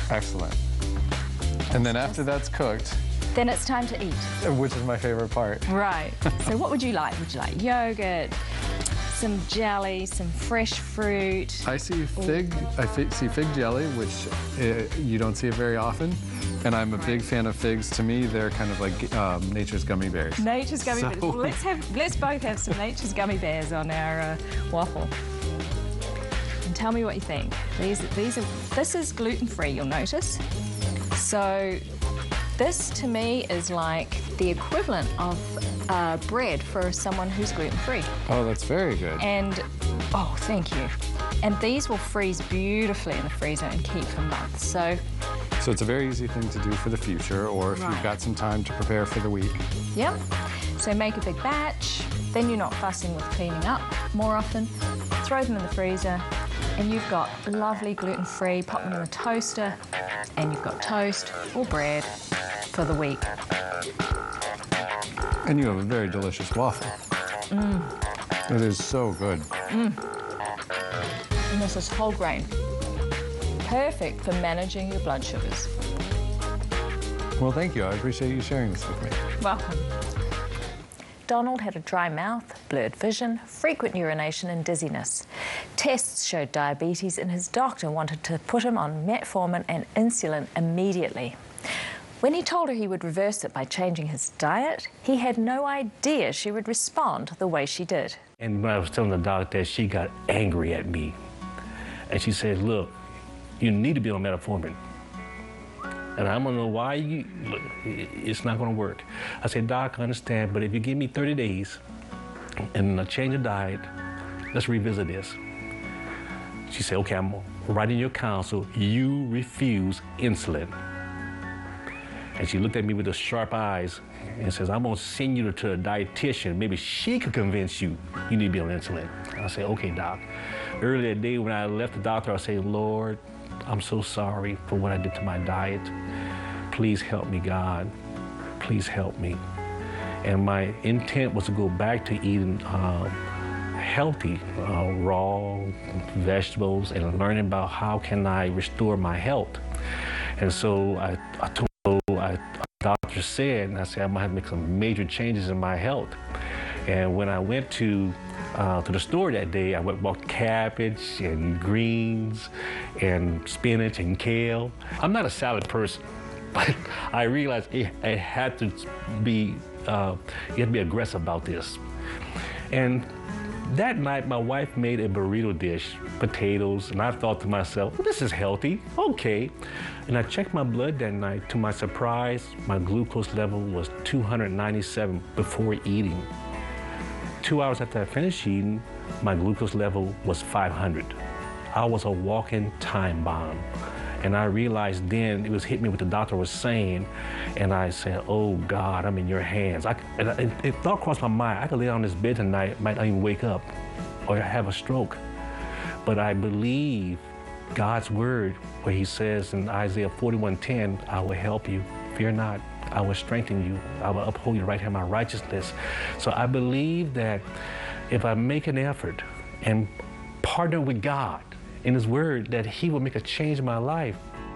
Excellent. And then after that's cooked, Then it's time to eat. which is my favorite part. Right. So what would you like? Would you like yogurt, some jelly, some fresh fruit? I see fig jelly, which you don't see it very often. And I'm a big fan of figs. To me, they're kind of like nature's gummy bears. Nature's gummy bears. So- Well, let's both have some nature's gummy bears on our waffle. And tell me what you think. This is gluten-free, you'll notice. So this to me is like the equivalent of bread for someone who's gluten-free. Oh, that's very good. And, oh, thank you. And these will freeze beautifully in the freezer and keep for months. So it's a very easy thing to do for the future, or if you've got some time to prepare for the week. yep. So make a big batch, then you're not fussing with cleaning up more often. Throw them in the freezer, and you've got lovely gluten-free. Pop them in the toaster, and you've got toast or bread for the week. And you have a very delicious waffle. It is so good. And this is whole grain. Perfect for managing your blood sugars. Well, thank you. I appreciate you sharing this with me. Welcome. Donald had a dry mouth, blurred vision, frequent urination and dizziness. Tests showed diabetes and his doctor wanted to put him on metformin and insulin immediately. When he told her he would reverse it by changing his diet, he had no idea she would respond the way she did. And when I was telling the doctor, she got angry at me. And she said, look, you need to be on metformin. And I don't know why it's not gonna work. I said, Doc, I understand, but if you give me 30 days and a change of diet, let's revisit this. She said, okay, I'm writing your counsel, you refuse insulin. And she looked at me with those sharp eyes and says, I'm gonna send you to a dietitian. Maybe she could convince you you need to be on insulin. I said, okay, Doc. Earlier that day when I left the doctor, I said, Lord, I'm so sorry for what I did to my diet. Please help me, God. Please help me. And my intent was to go back to eating healthy, raw vegetables and learning about how can I restore my health. And so I told the doctor said, and I said, I'm gonna have to make some major changes in my health. And when I went to the store that day, I bought cabbage and greens and spinach and kale. I'm not a salad person, but I realized it had to be, you had to be aggressive about this. And that night, my wife made a burrito dish, potatoes, and I thought to myself, well, this is healthy, okay. And I checked my blood that night. To my surprise, my glucose level was 297 before eating. 2 hours after I finished eating, my glucose level was 500. I was a walking time bomb. And I realized then it was hitting me what the doctor was saying. And I said, oh God, I'm in your hands. It thought crossed my mind, I could lay on this bed tonight, might not even wake up or have a stroke. But I believe God's word where he says in Isaiah 41:10, I will help you, fear not. I will strengthen you. I will uphold your right hand, my righteousness. So I believe that if I make an effort and partner with God in his word, that he will make a change in my life.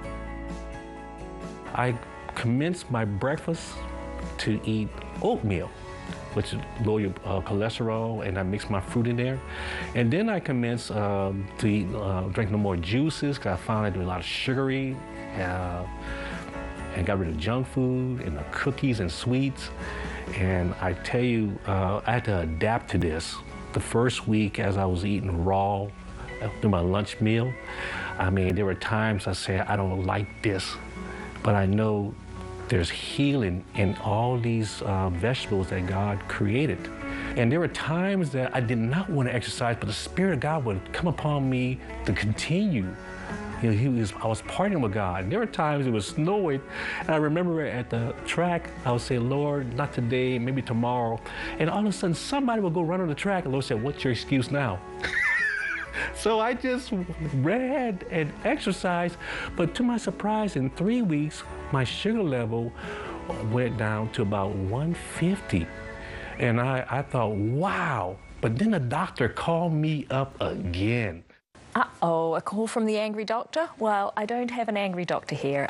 I commenced my breakfast to eat oatmeal, which lower your cholesterol, and I mix my fruit in there. And then I commenced to eat, drink no more juices, because I found I do a lot of sugary, and got rid of junk food and the cookies and sweets. And I tell you, I had to adapt to this. The first week as I was eating raw through my lunch meal, I mean, there were times I said, I don't like this, but I know there's healing in all these vegetables that God created. And there were times that I did not want to exercise, but the Spirit of God would come upon me to continue. You know, I was partnering with God. There were times it was snowing, and I remember at the track, I would say, Lord, not today, maybe tomorrow. And all of a sudden, somebody would go run on the track, and the Lord said, what's your excuse now? So I just ran and exercised, but to my surprise, in 3 weeks, my sugar level went down to about 150. And I thought, wow. But then the doctor called me up again. Uh-oh, a call from the angry doctor? Well, I don't have an angry doctor here.